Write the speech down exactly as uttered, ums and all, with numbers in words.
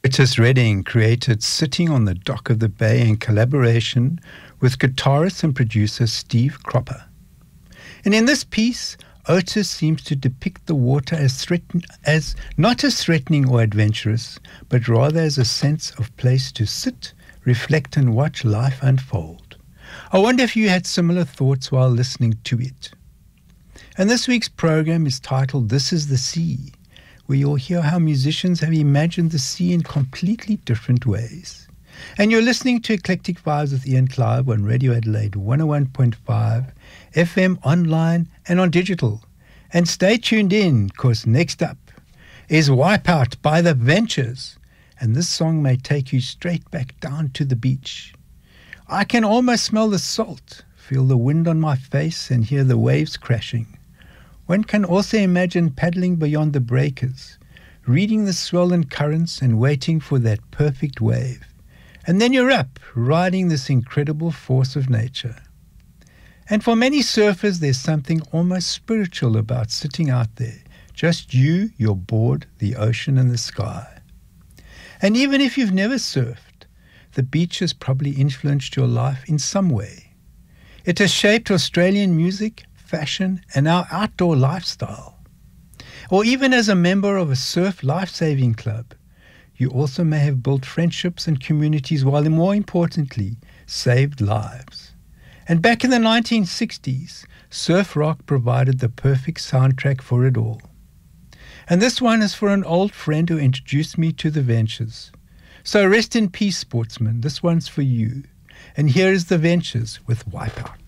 Otis Redding created Sitting on the Dock of the Bay in collaboration with guitarist and producer Steve Cropper. And in this piece, Otis seems to depict the water as threaten- as not as threatening or adventurous, but rather as a sense of place to sit, reflect and watch life unfold. I wonder if you had similar thoughts while listening to it. And this week's program is titled This is the Sea, where you'll hear how musicians have imagined the sea in completely different ways. And you're listening to Eclectic Vibes with Ian Clive on Radio Adelaide one oh one point five, F M, online and on digital. And stay tuned in, because next up is Wipeout by The Ventures. And this song may take you straight back down to the beach. I can almost smell the salt, feel the wind on my face and hear the waves crashing. One can also imagine paddling beyond the breakers, reading the swollen currents and waiting for that perfect wave. And then you're up, riding this incredible force of nature. And for many surfers, there's something almost spiritual about sitting out there. Just you, your board, the ocean and the sky. And even if you've never surfed, the beach has probably influenced your life in some way. It has shaped Australian music, fashion, and our outdoor lifestyle. Or even as a member of a surf life-saving club, you also may have built friendships and communities while, more importantly, saved lives. And back in the nineteen sixties, surf rock provided the perfect soundtrack for it all. And this one is for an old friend who introduced me to The Ventures. So rest in peace, sportsman. This one's for you. And here is The Ventures with Wipeout.